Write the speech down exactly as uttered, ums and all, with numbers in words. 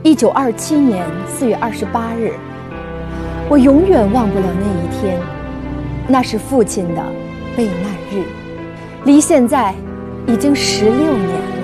一九二七年四月二十八日，我永远忘不了那一天，那是父亲的备难日，离现在已经十六年了。